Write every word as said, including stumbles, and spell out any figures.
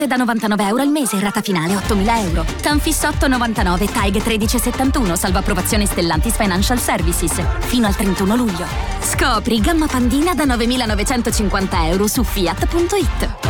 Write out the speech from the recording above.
Da novantanove euro al mese, rata finale ottomila euro. Tanfis otto virgola novantanove, Taig tredici virgola settantuno, salvo approvazione Stellantis Financial Services. Fino al trentuno luglio. Scopri gamma Pandina da novemilanovecentocinquanta euro su fiat punto it.